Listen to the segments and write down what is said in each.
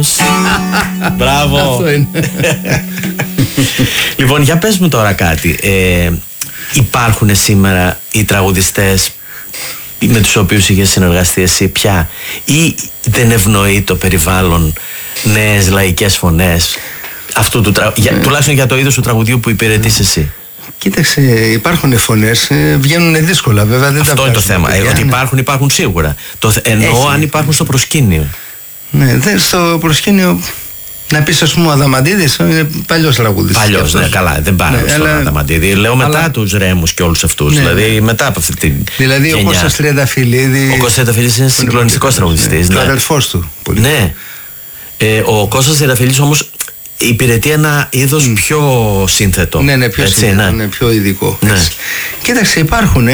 Άγιος. Μπράβο. Αυτό είναι. Λοιπόν, για πες μου τώρα κάτι. Υπάρχουν σήμερα οι τραγουδιστές με τους οποίους είχες συνεργαστεί εσύ πια, ή δεν ευνοεί το περιβάλλον νέες λαϊκές φωνές αυτού του τουλάχιστον για το είδος του τραγουδιού που υπηρετείς εσύ? Κοίταξε, υπάρχουν φωνές, βγαίνουν δύσκολα βέβαια. Δεν αυτό είναι το θέμα. Ότι υπάρχουν σίγουρα. Εννοώ αν υπάρχουν στο προσκήνιο. Ναι, στο προσκήνιο. Να πεις, ας πούμε, ο Αδαμαντίδης είναι παλιός τραγουδιστής. Παλιός, ναι, καλά, δεν πάρω στον Αδαμαντίδη. Λέω μετά τους Ρέμους και όλους αυτούς. Δηλαδή μετά από αυτή την. Δηλαδή γενιά. Ο Κώστας Τριανταφυλλίδη. Ο Κώστας Τριανταφυλλίδης είναι συγκλονιστικός τραγουδιστής. Ο αδερφός του. Πολύ. Ναι. Ο Κώστας Τριανταφυλλίδης όμως υπηρετεί ένα είδος πιο σύνθετο. Ναι, πιο σύνθετο, ναι, πιο ειδικό. Ναι. Κοίταξε, υπάρχουν.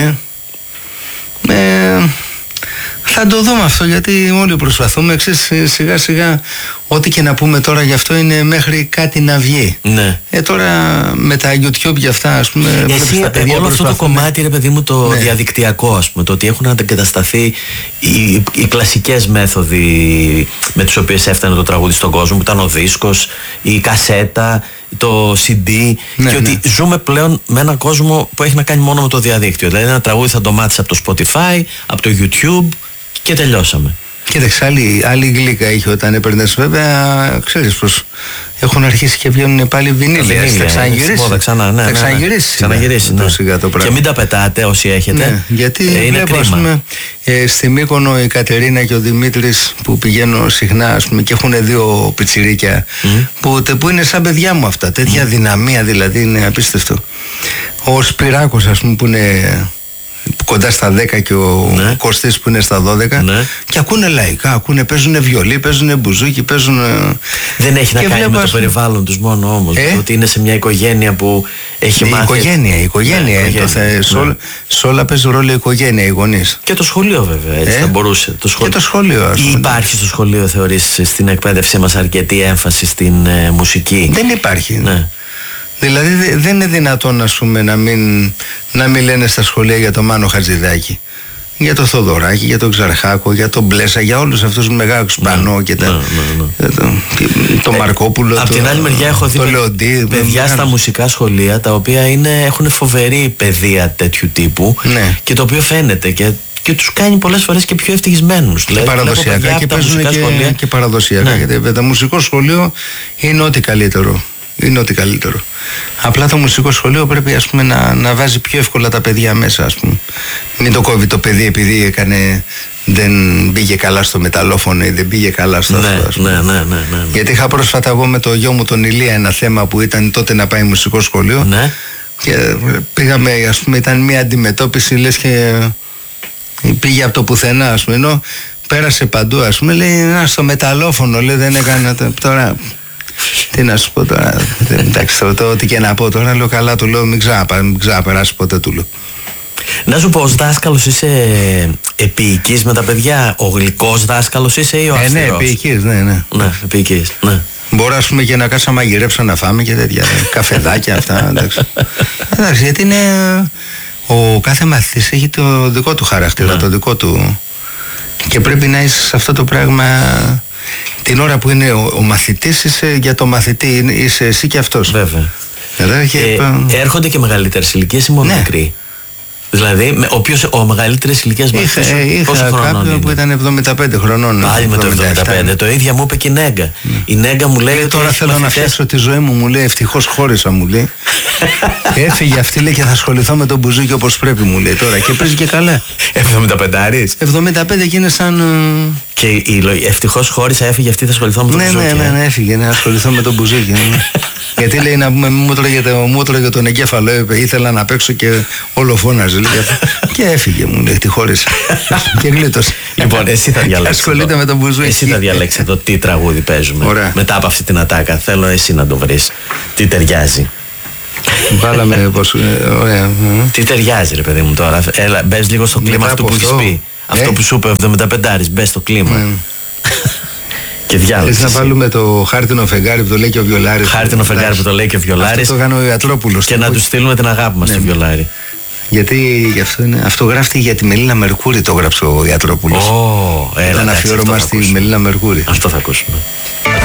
Θα το δούμε αυτό, γιατί όλοι προσπαθούμε. Σιγά σιγά ό,τι και να πούμε τώρα γι' αυτό είναι μέχρι κάτι να βγει. Ναι. Τώρα με τα YouTube για αυτά, ας πούμε. Εσύ τα παιδιά όλο αυτό το κομμάτι, ρε παιδί μου, το διαδικτυακό, ας πούμε, το ότι έχουν αντικατασταθεί οι κλασικές μέθοδοι με τις οποίες έφτανε το τραγούδι στον κόσμο, που ήταν ο δίσκος, η κασέτα, το CD, και ότι ζούμε πλέον με έναν κόσμο που έχει να κάνει μόνο με το διαδίκτυο. Δηλαδή ένα τραγούδι θα το μάθεις από το Spotify, από το YouTube και τελειώσαμε. Κοίταξε, άλλη γλύκα είχε όταν έπαιρνες, βέβαια, ξέρεις πως έχουν αρχίσει και βγαίνουν πάλι βινίλια. Θα ξαναγυρίσει. Και μην τα πετάτε όσοι έχετε. Ναι, γιατί είναι βλέπω, ας πούμε, στη Μύκονο η Κατερίνα και ο Δημήτρης που πηγαίνω συχνά, ας πούμε, και έχουν δύο πιτσιρίκια που είναι σαν παιδιά μου αυτά. Τέτοια δυναμία δηλαδή, είναι απίστευτο. Ο Σπυράκος, ας πούμε, που είναι κοντά στα 10 και ο Κωστής που είναι στα 12, και ακούνε λαϊκά, παίζουν βιολί, παίζουν μπουζούκι, παίζουν. Δεν έχει να κάνει με το περιβάλλον τους μόνο όμως, ότι είναι σε μια οικογένεια που έχει μάθει. Η οικογένεια. Σε όλα παίζει ρόλο η οικογένεια, οι γονείς. Και το σχολείο βέβαια, έτσι θα μπορούσε. Και το σχολείο, ας πούμε. Υπάρχει στο σχολείο, θεωρείς, στην εκπαίδευσή μας αρκετή έμφαση στην μουσική? Δεν υπάρχει. Δηλαδή δεν είναι δυνατόν, ας πούμε, να μην λένε στα σχολεία για το Μάνο Χατζηδάκη, για το Θοδωράκη, για τον Ξαρχάκο, για τον Μπλέσα, για όλους αυτούς τους μεγάλους Σπανό και το Μαρκόπουλο. Απ' την άλλη μεριά έχω δει Λεοντή, παιδιά στα μουσικά σχολεία τα οποία έχουν φοβερή παιδεία τέτοιου τύπου, και το οποίο φαίνεται και τους κάνει πολλές φορές και πιο ευτυχισμένους. Και παραδοσιακά, και παίζουν και παραδοσιακά. Γιατί το μουσικό σχολείο είναι ό,τι καλύτερο. Είναι ό,τι καλύτερο. Απλά το μουσικό σχολείο πρέπει, ας πούμε, να βάζει πιο εύκολα τα παιδιά μέσα, ας πούμε. Μην το κόβει το παιδί επειδή δεν πήγε καλά στο μεταλλόφωνο ή δεν πήγε καλά στο αυτό, ας πούμε. Ναι. Γιατί είχα πρόσφατα εγώ με το γιο μου τον Ηλία ένα θέμα που ήταν τότε να πάει μουσικό σχολείο. Ναι. Και πήγαμε, ας πούμε, ήταν μια αντιμετώπιση, λες και πήγε από το πουθενά, ας πούμε. Ενώ πέρασε παντού, ας πούμε, λέει, στο μεταλλόφωνο, λέει, δεν έκανε τώρα. Τι να σου πω τώρα, εντάξει, ό,τι και να πω τώρα, λέω καλά, του λέω μην ξαναπεράσει ποτέ, του λέω. Να σου πω, ως δάσκαλος είσαι επίοικης με τα παιδιά? Ο γλυκός δάσκαλος είσαι ή ο αυστηρός? Ναι, επίοικης, ναι, επίοικης, ναι. Μπορώ, ας πούμε, και να κάτσω να μαγειρέψω, να φάμε και τέτοια καφεδάκια αυτά, εντάξει. Εντάξει, γιατί είναι, ο κάθε μαθητής έχει το δικό του χαρακτήρα, το δικό του, και πρέπει να είσαι σε αυτό το πράγμα. Την ώρα που είναι ο μαθητής, είσαι για το μαθητή, είσαι εσύ και αυτός. Βέβαια. Έρχονται και μεγαλύτερες ηλικίες ή μόνο μικροί? Δηλαδή, ο μεγαλύτερης ηλικίας μαθητής πόσο χρονών είναι? Είχα κάποιον που ήταν 75 χρονών. Πάλι με το 75. Το ίδιο μου είπε και η Νέγκα. Η Νέγκα μου λέει ότι τώρα θέλω να φτιάξω τη ζωή μου, μου λέει, ευτυχώς χώρισα, μου λέει. Έφυγε αυτή, λέει, και θα ασχοληθώ με τον μπουζούκι όπως πρέπει, μου λέει τώρα. Και παίζει και καλά. 75άρης. 75 και είναι σαν. Και ευτυχώς χώρισα, έφυγε αυτή, θα ασχοληθώ με τον μπουζούκι. Ναι, έφυγε να ασχοληθώ με τον μπουζούκι. Γιατί λέει να πούμε, μου έτρωγε τον εγκέφαλο, ήθελα να παίξω και όλο φώναζε. Και έφυγε, μου λέει, τη χώρισα. Και γλίτωσε. Λοιπόν, εσύ θα διαλέξεις. Ασχολείται με τον μπουζούκι. Εσύ θα διαλέξεις εδώ τι τραγούδι παίζουμε. Ωραία. Μετά από αυτή την ατάκα. Θέλω εσύ να το βρεις. Τι ταιριάζει. Βάλαμε πως. Ωραία. Τι ταιριάζει, ρε παιδί μου, τώρα? Έλα, μπες λίγο στο κλίμα αυτό που έχεις πει. Αυτό που σου είπε ο 75άρης, μπες στο κλίμα. Και διάλεξε. Να βάλουμε το χάρτινο φεγγάρι που το λέει και ο Βιολάρης. Χάρτινο φεγγάρι που το λέει και ο Βιολάρης. Αυτό το κάνει ο Ιατρόπουλος. Και να του στείλουμε την αγάπη μας στο Βιολάρη. Γιατί αυτό γράφτηκε για τη Μελίνα Μερκούρη, το έγραψε ο Ιατρόπουλος. Ήταν αφιέρωμα στη Μελίνα Μερκούρη. Αυτό θα ακούσουμε.